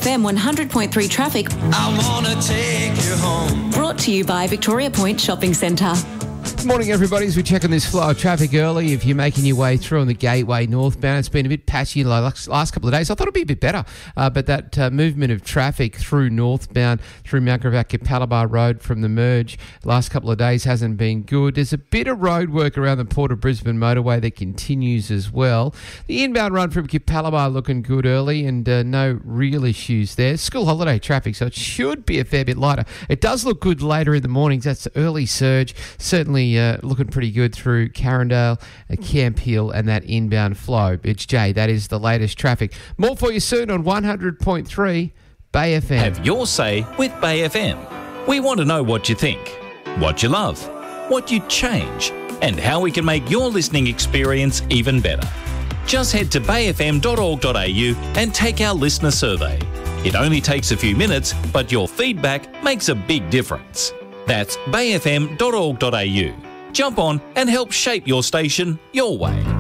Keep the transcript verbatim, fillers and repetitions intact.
F M one hundred point three traffic. I wanna take you home. Brought to you by Victoria Point Shopping Centre. Good morning, everybody. As we check on this flow of traffic early, if you're making your way through on the Gateway northbound, it's been a bit patchy in the last, last couple of days. I thought it'd be a bit better, uh, but that uh, movement of traffic through northbound, through Mount Gravatt Capalaba Road from the merge, last couple of days hasn't been good. There's a bit of road work around the Port of Brisbane motorway that continues as well. The inbound run from Capalaba looking good early and uh, no real issues there. School holiday traffic, so it should be a fair bit lighter. It does look good later in the mornings. That's the early surge. Certainly Uh, looking pretty good through Carindale, uh, Camp Hill and that inbound flow. It's Jay, that is the latest traffic. More for you soon on one hundred point three Bay F M. Have your say with Bay F M. We want to know what you think, what you love, what you'd change, and how we can make your listening experience even better. Just head to bay f m dot org dot a u and take our listener survey. It only takes a few minutes, but your feedback makes a big difference. That's bay f m dot org dot a u. Jump on and help shape your station your way.